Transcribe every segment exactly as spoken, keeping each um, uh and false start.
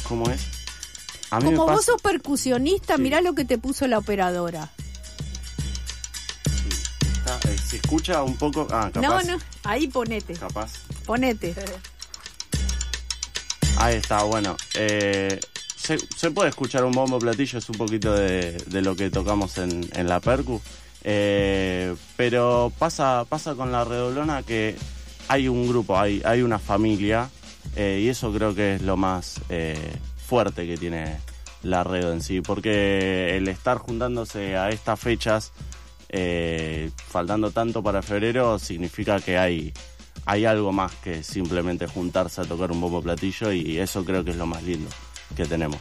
¿Cómo es? A mí Como me vos pasa... sos percusionista, Sí. mirá lo que te puso la operadora. Sí. Está, eh, ¿se escucha un poco? Ah, capaz. No, no, ahí ponete, Capaz. ponete. Ahí está, bueno. Eh, se, se puede escuchar un bombo platillo, es un poquito de, de lo que tocamos en, en la percu. Eh, pero pasa, pasa con la redoblona que hay un grupo, hay, hay una familia, eh, y eso creo que es lo más eh, fuerte que tiene la redo en sí, porque el estar juntándose a estas fechas, eh, faltando tanto para febrero, significa que hay, hay algo más que simplemente juntarse a tocar un bombo platillo, y eso creo que es lo más lindo que tenemos.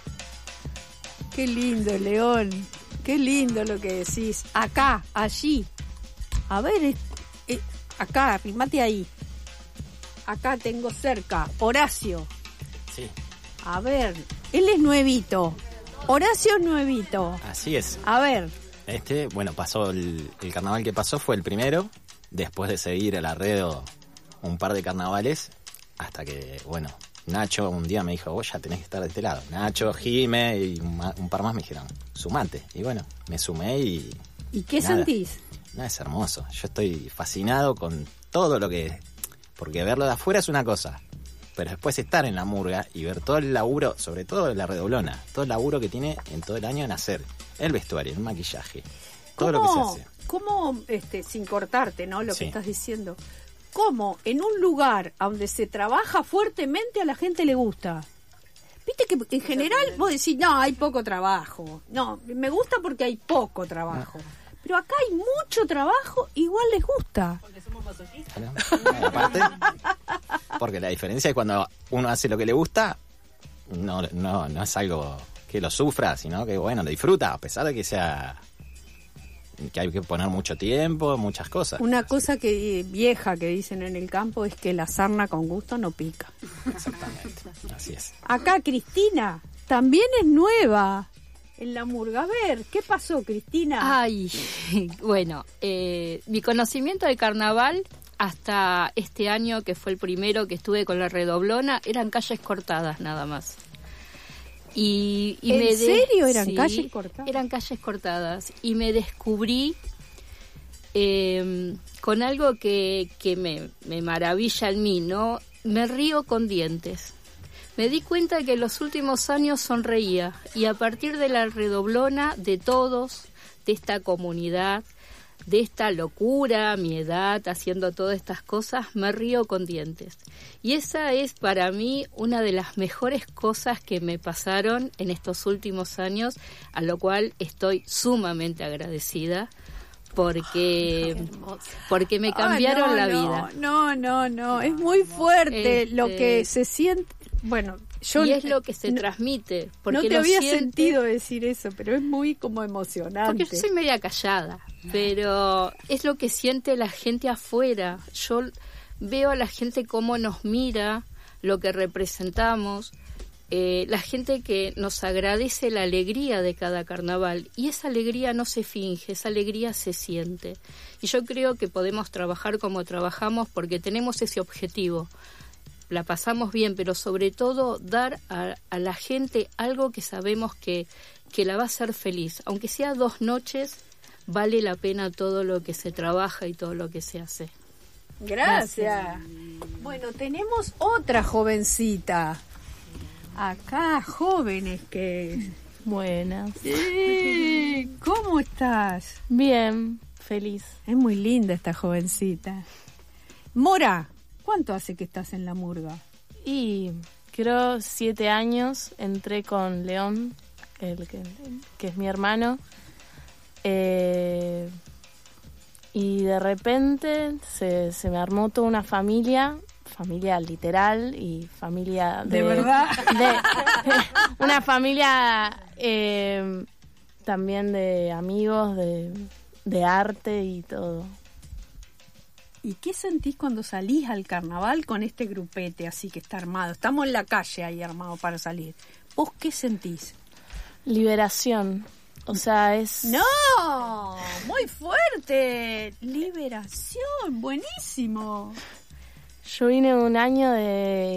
Qué lindo, León. Qué lindo lo que decís. Acá, allí. A ver, eh, eh, acá, arrimate ahí. Acá tengo cerca. Horacio. Sí, A ver, él es nuevito. Horacio es nuevito. así es. A ver, Este, bueno, pasó el, el carnaval que pasó fue el primero, después de seguir el arredo un par de carnavales, hasta que, bueno, Nacho un día me dijo, vos ya tenés que estar de este lado. Nacho, Jime y un, ma- un par más me dijeron, sumate. Y bueno, me sumé y... ¿y qué nada. sentís? No, es hermoso. Yo estoy fascinado con todo lo que... Porque verlo de afuera es una cosa, pero después estar en la murga y ver todo el laburo, sobre todo la redoblona, todo el laburo que tiene en todo el año en hacer el vestuario, el maquillaje, todo lo que se hace. ¿Cómo, este, sin cortarte, ¿no? Lo Sí. que estás diciendo. ¿Cómo en un lugar donde se trabaja fuertemente a la gente le gusta? Viste que en general vos decís, no, hay poco trabajo. No, me gusta porque hay poco trabajo. Pero acá hay mucho trabajo, igual les gusta. ¿No? Aparte, porque la diferencia es cuando uno hace lo que le gusta, no, no, no es algo que lo sufra, sino que, bueno, lo disfruta, a pesar de que sea... que hay que poner mucho tiempo, muchas cosas. Una cosa que vieja que dicen en el campo es que la sarna con gusto no pica. Exactamente, así es. Acá Cristina también es nueva en la murga. A ver, ¿qué pasó, Cristina? Ay, bueno, eh, mi conocimiento de carnaval hasta este año, que fue el primero que estuve con la redoblona, eran calles cortadas nada más. Y, y ¿En me de- serio eran sí, calles cortadas? Eran calles cortadas. Y me descubrí eh, con algo que, que me, me maravilla en mí, ¿no? Me río con dientes. Me di cuenta que en los últimos años sonreía, y a partir de la redoblona de todos, de esta comunidad, de esta locura, mi edad, haciendo todas estas cosas, me río con dientes. Y esa es para mí una de las mejores cosas que me pasaron en estos últimos años, a lo cual estoy sumamente agradecida, porque, porque me cambiaron Ah, no, la no, vida. No, no, no, es muy fuerte Este, lo que se siente. Bueno, yo y es lo que se no, transmite. Porque no te lo había siente- sentido decir eso, pero es muy como emocionante. Porque yo soy media callada, pero es lo que siente la gente afuera. Yo veo a la gente cómo nos mira, lo que representamos, eh, la gente que nos agradece la alegría de cada carnaval, y esa alegría no se finge, esa alegría se siente. Y yo creo que podemos trabajar como trabajamos porque tenemos ese objetivo. La pasamos bien, pero sobre todo dar a, a la gente algo que sabemos que, que la va a hacer feliz. Aunque sea dos noches, vale la pena todo lo que se trabaja y todo lo que se hace. Gracias. Bueno, tenemos otra jovencita. Acá, jóvenes que... Buenas. Sí, ¿cómo estás? Bien, feliz. Es muy linda esta jovencita. Mora, ¿cuánto hace que estás en la murga? Y creo siete años entré con León, el que, que es mi hermano. Eh, y de repente se, se me armó toda una familia, familia literal y familia de... ¿De verdad? de- una familia eh, también de amigos, de, de arte y todo. ¿Y qué sentís cuando salís al carnaval con este grupete así que está armado? Estamos en la calle ahí armado para salir. ¿Vos qué sentís? Liberación. O sea, es... ¡No! ¡Muy fuerte! Liberación, buenísimo. Yo vine un año de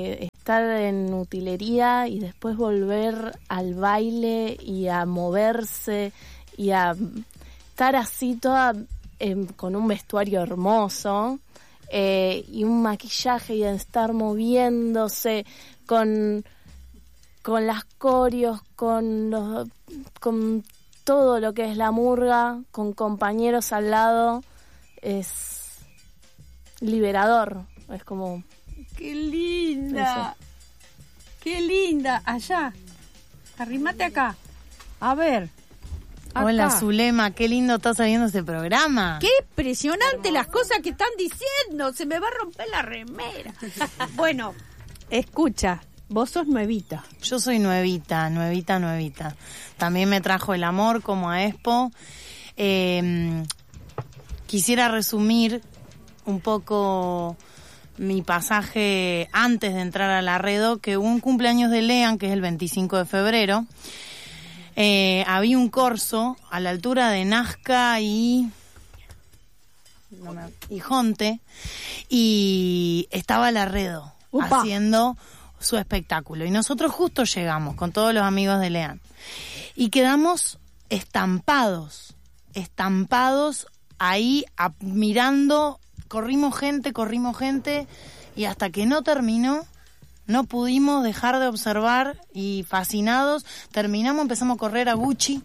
estar en utilería y después volver al baile y a moverse y a estar así toda eh, con un vestuario hermoso eh, y un maquillaje y estar moviéndose con, con las coreos, con los, con todo lo que es la murga, con compañeros al lado, es liberador, es como... ¡Qué linda! Eso. ¡Qué linda! Allá, arrímate acá. A ver. Acá. Hola, Zulema, qué lindo está saliendo este programa. ¡Qué impresionante las cosas que están diciendo! Se me va a romper la remera. Bueno, escucha, vos sos nuevita. Yo soy nuevita, nuevita, nuevita. También me trajo el amor como a Expo. Eh, quisiera resumir un poco mi pasaje antes de entrar a Larredo, que hubo un cumpleaños de Lean, que es el veinticinco de febrero. Eh, había un corso a la altura de Nazca y... No me... y Jonte, y estaba Larredo Upa. haciendo su espectáculo. Y nosotros justo llegamos con todos los amigos de Lean. Y quedamos estampados, estampados ahí a, mirando, corrimos gente, corrimos gente, y hasta que no terminó, no pudimos dejar de observar y fascinados, terminamos, empezamos a correr a Gucci.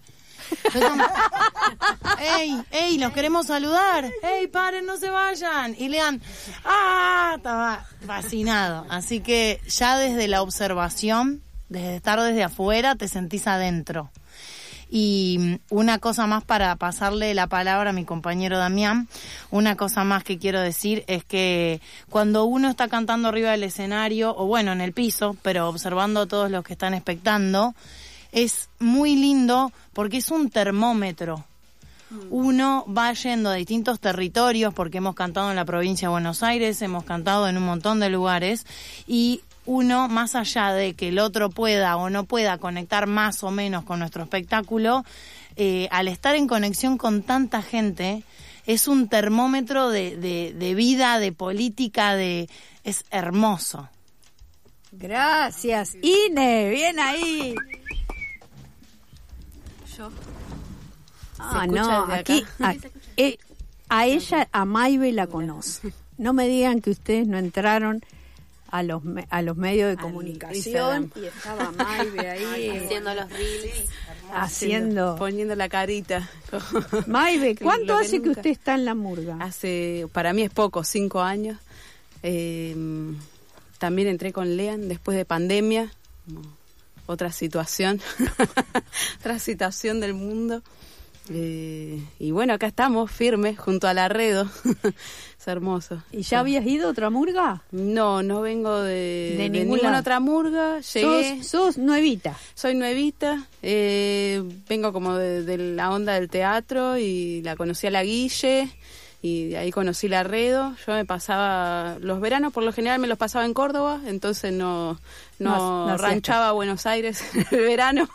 ¡Ey, ey, los queremos saludar! ¡Ey, paren, no se vayan! Y Lean, ¡ah! Estaba fascinado. Así que ya desde la observación, desde estar desde afuera, te sentís adentro. Y una cosa más para pasarle la palabra a mi compañero Damián, una cosa más que quiero decir es que cuando uno está cantando arriba del escenario, o bueno, en el piso, pero observando a todos los que están espectando, es muy lindo porque es un termómetro. Uno va yendo a distintos territorios, porque hemos cantado en la provincia de Buenos Aires, hemos cantado en un montón de lugares, y uno, más allá de que el otro pueda o no pueda conectar más o menos con nuestro espectáculo, eh, al estar en conexión con tanta gente, es un termómetro de, de, de vida, de política, de es hermoso. Gracias, Ine, bien ahí. Yo. Ah, no, aquí, a, eh, a ella, a Maybe la conoce. No me digan que ustedes no entraron a los a los medios de comunicación y estaba Maybe ahí haciendo los reels, haciendo, poniendo la carita. Maybe, ¿cuánto hace que usted está en la murga? Hace, para mí es poco, cinco años. Eh, también entré con Lean después de pandemia, otra situación, otra situación del mundo. Eh, y bueno, acá estamos firmes junto a Larredo. Es hermoso. ¿Y ya habías ido a otra murga? No, no vengo de, de, de ninguna. ninguna otra murga. Llegué. ¿Sos, sos nuevita? Soy nuevita. Eh, vengo como de, de la onda del teatro y la conocí a la Guille y de ahí conocí Larredo. Yo me pasaba los veranos, por lo general me los pasaba en Córdoba, entonces no, no, no, no ranchaba a Buenos Aires en el verano.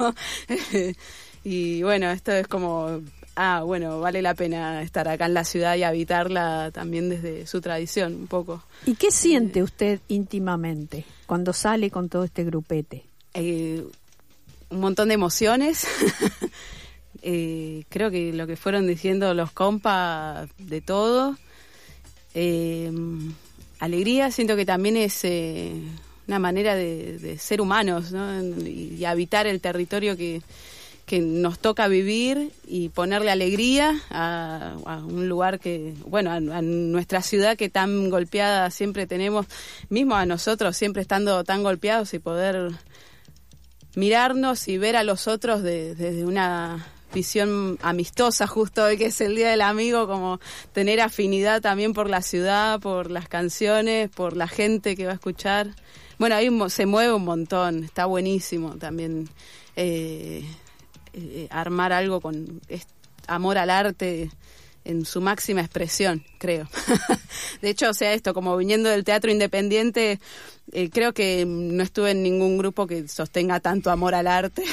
Y bueno, esto es como, ah, bueno, vale la pena estar acá en la ciudad y habitarla también desde su tradición, un poco. ¿Y qué siente eh, usted íntimamente cuando sale con todo este grupete? Eh, un montón de emociones. eh, creo que lo que fueron diciendo los compas, de todo. Eh, alegría, siento que también es eh, una manera de, de ser humanos, ¿no? Y, y habitar el territorio que... que nos toca vivir y ponerle alegría a, a un lugar que, bueno, a, a nuestra ciudad que tan golpeada siempre tenemos, mismo a nosotros siempre estando tan golpeados, y poder mirarnos y ver a los otros desde de, de una visión amistosa, justo hoy que es el Día del Amigo, como tener afinidad también por la ciudad, por las canciones, por la gente que va a escuchar. Bueno, ahí se mueve un montón, está buenísimo también. Eh, Eh, armar algo con est- amor al arte en su máxima expresión, creo. De hecho, o sea, esto, como viniendo del teatro independiente, eh, creo que no estuve en ningún grupo que sostenga tanto amor al arte.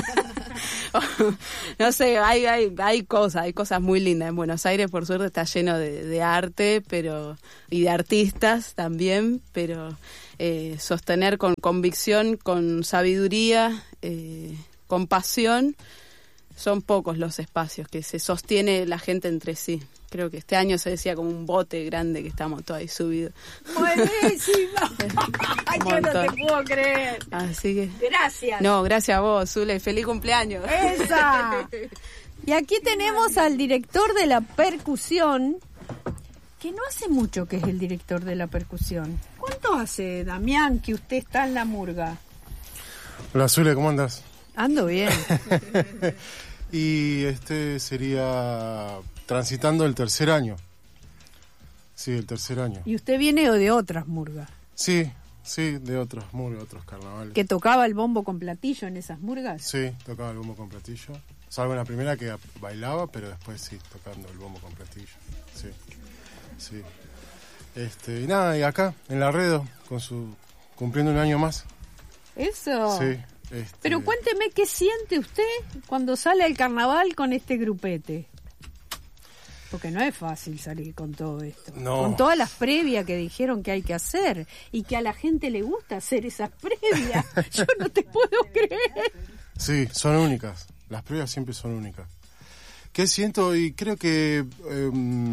No sé, hay, hay, hay cosas, hay cosas muy lindas. En Buenos Aires, por suerte, está lleno de, de arte, pero y de artistas también, pero eh, sostener con convicción, con sabiduría, eh, con pasión. Son pocos los espacios que se sostiene la gente entre sí. Creo que este año se decía como un bote grande que estamos todos ahí subidos. ¡Buenísima! ¡Ay, yo no te puedo creer! Así que... Gracias. No, gracias a vos, Zule. ¡Feliz cumpleaños! ¡Esa! Y aquí tenemos al director de la percusión, que no hace mucho que es el director de la percusión. ¿Cuánto hace, Damián, que usted está en la murga? Hola, Zule, ¿cómo andas? Ando bien. Y este sería transitando el tercer año. Sí, el tercer año. ¿Y usted viene de otras murgas? Sí, sí, de otros murgas, otros carnavales. ¿Que tocaba el bombo con platillo en esas murgas? Sí, tocaba el bombo con platillo. Salvo en la primera que bailaba, pero después sí, tocando el bombo con platillo. Sí, sí. Este, y nada, y acá, en Larredo, con su, cumpliendo un año más. Eso. Sí. Este... Pero cuénteme, ¿qué siente usted cuando sale al carnaval con este grupete? Porque no es fácil salir con todo esto. No. Con todas las previas que dijeron que hay que hacer y que a la gente le gusta hacer esas previas. Yo no te puedo creer. Sí, son únicas. Las previas siempre son únicas. ¿Qué siento? Y creo que eh,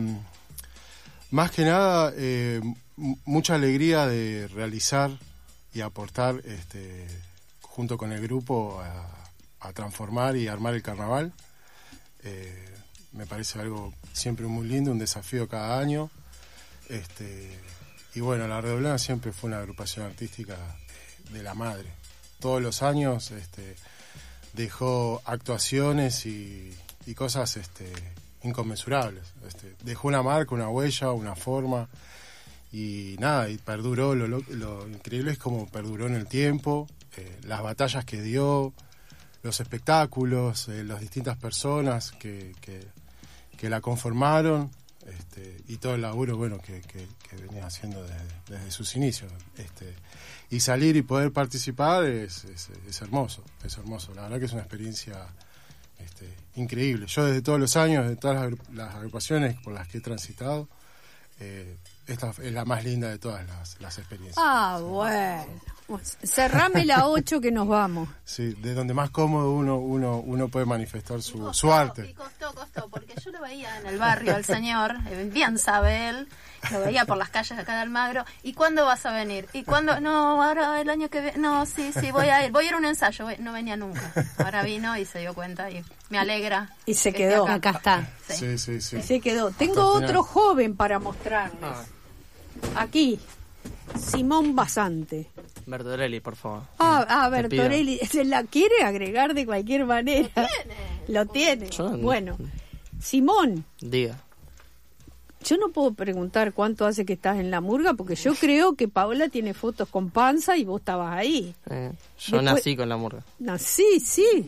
más que nada eh, m- mucha alegría de realizar y aportar este, junto con el grupo a, a transformar y armar el carnaval. Eh, me parece algo siempre muy lindo, un desafío cada año. Este, y bueno, La Redoblona siempre fue una agrupación artística de la madre. Todos los años este, dejó actuaciones y, y cosas este, inconmensurables. Este, dejó una marca, una huella, una forma y nada, y perduró. Lo, lo, lo increíble es cómo perduró en el tiempo, eh, las batallas que dio, los espectáculos, eh, las distintas personas que, que, que la conformaron, este, y todo el laburo bueno que, que, que venía haciendo desde, desde sus inicios. Este, y salir y poder participar es, es, es hermoso, es hermoso. La verdad que es una experiencia este, increíble. Yo desde todos los años, de todas las, agrup- las agrupaciones por las que he transitado, eh, esta es la más linda de todas las, las experiencias. Ah, Sí. bueno. Cerrame la ocho que nos vamos. Sí, de donde más cómodo uno uno uno puede manifestar su, Costó, su arte. Y costó, costó, porque yo lo veía en el barrio al señor, eh, bien sabe él, lo veía por las calles acá de Almagro. ¿Y cuándo vas a venir? ¿Y cuándo? No, ahora el año que viene. No, sí, sí, voy a ir. Voy a ir a un ensayo. No venía nunca. Ahora vino y se dio cuenta y me alegra. Y se que esté quedó. acá. Acá está. Sí, sí, sí. Y se quedó. Tengo Hasta el otro final. joven para mostrarles. Aquí. Simón Basante. Bertorelli, por favor. Ah, ah, Te pido. Bertorelli, se la quiere agregar de cualquier manera. Lo tiene. Yo no- Bueno, Simón, Diga. yo no puedo preguntar cuánto hace que estás en la murga, porque yo creo que Paola tiene fotos con panza y vos estabas ahí. Eh, yo Después- nací con la murga. No, sí, sí.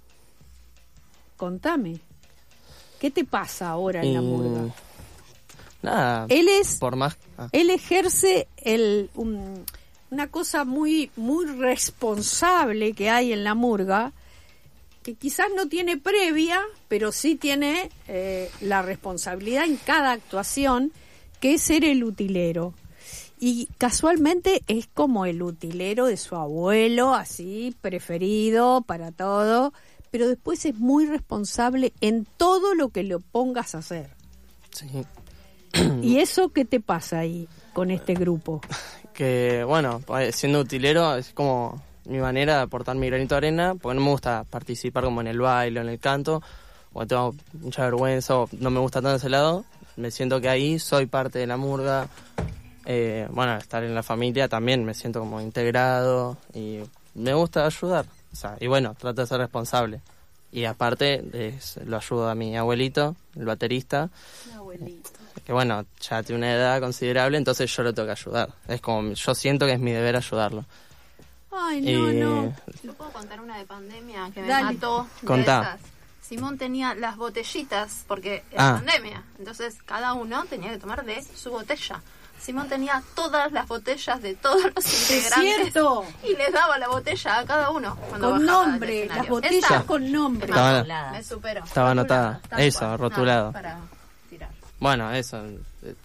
Contame. ¿Qué te pasa ahora en la Y- murga? Nada. Él es, Por más. ah, él ejerce el, un- una cosa muy, muy responsable que hay en la murga, que quizás no tiene previa, pero sí tiene eh, la responsabilidad en cada actuación, que es ser el utilero. Y casualmente es como el utilero de su abuelo, así, preferido para todo, pero después es muy responsable en todo lo que le pongas a hacer. sí. ¿Y eso qué te pasa ahí con este grupo? Que, bueno, pues, siendo utilero es como mi manera de aportar mi granito de arena, porque no me gusta participar como en el baile o en el canto, o tengo mucha vergüenza o no me gusta tanto ese lado. Me siento que ahí soy parte de la murga. Eh, bueno, estar en la familia también me siento como integrado y me gusta ayudar. O sea, y bueno, trato de ser responsable. Y aparte, es- lo ayudo a mi abuelito, el baterista. Que bueno, ya tiene una edad considerable, entonces yo lo tengo que ayudar. Es como, yo siento que es mi deber ayudarlo. Ay, Y- no, no. ¿Yo puedo contar una de pandemia que me Dale. mató? de Contá. esas? Simón tenía las botellitas, porque era Ah. pandemia. Entonces cada uno tenía que tomar de su botella. Simón tenía todas las botellas de todos los Es integrantes. cierto. Y les daba la botella a cada uno. Cuando Con bajaba del nombre, escenario. las botellas Esa con nombre. Estaba- me, me superó. Estaba anotada. Tal Eso, cual. rotulado. Nada, para tirar. Bueno, eso. eh,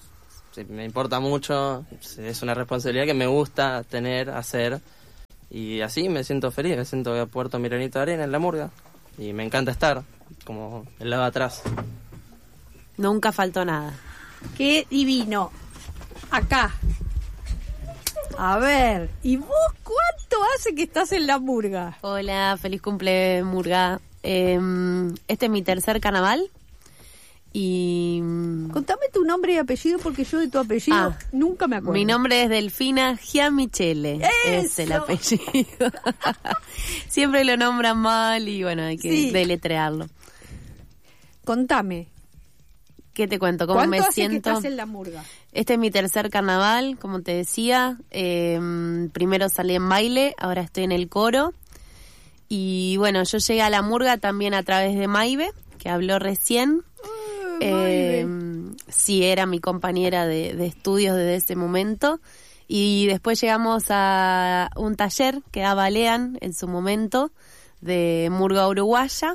sí, me importa mucho, es una responsabilidad que me gusta tener, hacer, y así me siento feliz, me siento a Puerto Mi Granito de Arena en la murga, y me encanta estar, como el lado de atrás. Nunca faltó nada. Qué divino. Acá. A ver, ¿y vos cuánto hace que estás en la murga? Hola, feliz cumple, murga. Eh, este es mi tercer carnaval. Y contame tu nombre y apellido, porque yo de tu apellido ah, nunca me acuerdo. Mi nombre es Delfina Giamichele. Es el apellido. Siempre lo nombran mal y bueno, hay que sí. deletrearlo. Contame. ¿Qué te cuento? ¿Cómo me hace siento? Que estás en la murga? Este es mi tercer carnaval, como te decía. Eh, primero salí en baile, ahora estoy en el coro. Y bueno, yo llegué a la murga también a través de Maive, que habló recién. Eh, sí, era mi compañera de, de estudios desde ese momento. Y después llegamos a un taller que daba Lean en su momento, de murga uruguaya.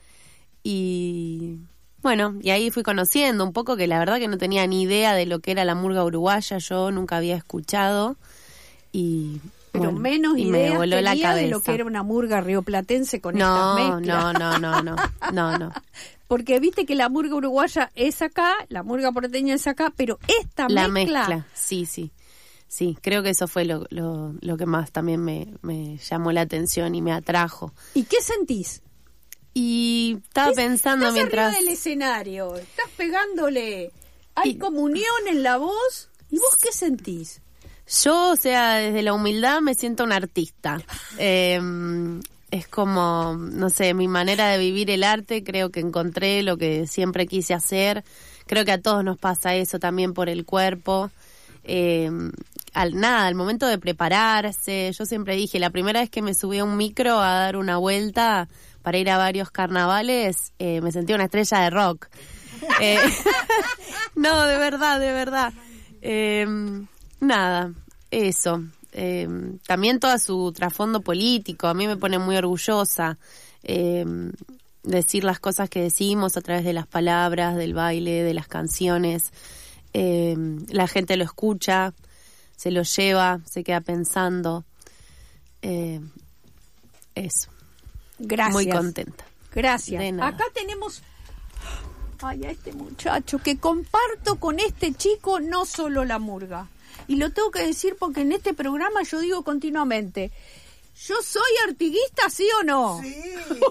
Y bueno, y ahí fui conociendo un poco, que la verdad que no tenía ni idea de lo que era la murga uruguaya, yo nunca había escuchado. Y pero bueno, menos y ideas me voló la tenía cabeza de lo que era una murga rioplatense con no, estas mezclas. No, no, no, no, no, no. Porque viste que la murga uruguaya es acá, la murga porteña es acá, pero esta la mezcla... mezcla, sí, sí. Sí, creo que eso fue lo, lo, lo que más también me, me llamó la atención y me atrajo. ¿Y qué sentís? Y estaba pensando estás mientras... Estás arriba del escenario, estás pegándole, hay y... comunión en la voz, ¿y vos qué sentís? Yo, o sea, desde la humildad me siento una artista. Eh, es como, no sé, mi manera de vivir el arte, creo que encontré lo que siempre quise hacer. Creo que a todos nos pasa eso también por el cuerpo. Eh, al nada, al momento de prepararse, yo siempre dije, la primera vez que me subí a un micro a dar una vuelta para ir a varios carnavales, eh, me sentí una estrella de rock. Eh, no, de verdad, de verdad. Eh, nada, eso. Eh, también todo su trasfondo político, a mí me pone muy orgullosa. Eh, decir las cosas que decimos a través de las palabras, del baile, de las canciones. Eh, la gente lo escucha, se lo lleva, se queda pensando. Eh, eso. Gracias. Muy contenta. Gracias. Acá tenemos ay, a este muchacho que comparto con este chico no solo la murga. Y lo tengo que decir porque en este programa yo digo continuamente, ¿yo soy artiguista, sí o no? Sí.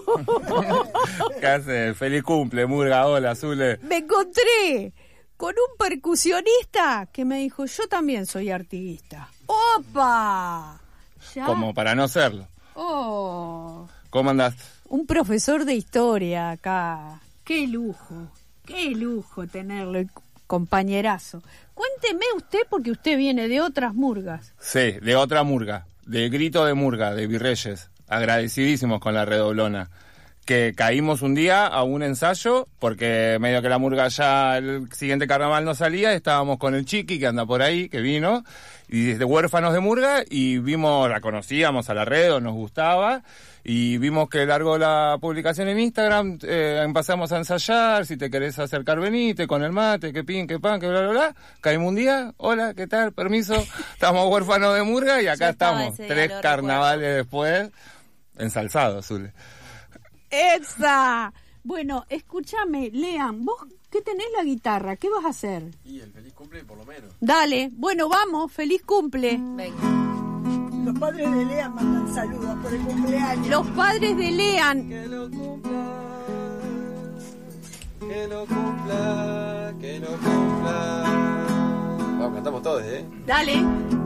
¿Qué haces? Feliz cumple, murga, hola, Zule. Me encontré con un percusionista que me dijo, yo también soy artiguista. ¡Opa! ¿Ya? Como para no serlo. Oh. ¿Cómo andás? Un profesor de historia acá. Qué lujo, qué lujo tenerlo, compañerazo. Cuénteme usted, porque usted viene de otras murgas. Sí, de otra murga, de Grito de Murga, de Virreyes. Agradecidísimos con la redoblona. Que caímos un día a un ensayo, porque medio que la murga ya el siguiente carnaval no salía, estábamos con el Chiqui, que anda por ahí, que vino, y desde Huérfanos de Murga, y vimos, la conocíamos a la Redo, nos gustaba, y vimos que largó la publicación en Instagram, eh, empezamos a ensayar, si te querés acercar venite, con el mate, que pin, que pan, que bla, bla, bla, caímos un día, hola, ¿qué tal? Permiso, estamos Huérfanos de Murga, y acá estamos, tres carnavales después, ensalzados, Zule. ¡Esa! Bueno, escúchame, Lean, vos que tenés la guitarra, ¿qué vas a hacer? Y el feliz cumple por lo menos. Dale, bueno, vamos, feliz cumple. Venga. Los padres de Lean mandan saludos por el cumpleaños. Los padres de Lean. Que lo cumpla, que lo cumpla, que lo cumpla. Vamos, cantamos todos, ¿eh? Dale.